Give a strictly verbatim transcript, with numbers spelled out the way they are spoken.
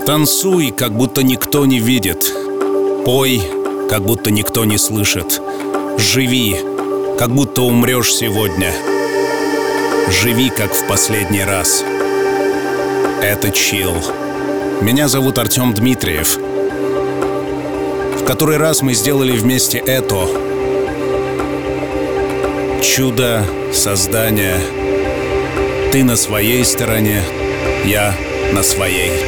Танцуй, как будто никто не видит. Пой, как будто никто не слышит. Живи, как будто умрешь сегодня. Живи, как в последний раз. Это чилл. Меня зовут Артем Дмитриев. В который раз мы сделали вместе это. Чудо создания. Ты на своей стороне, я на своей.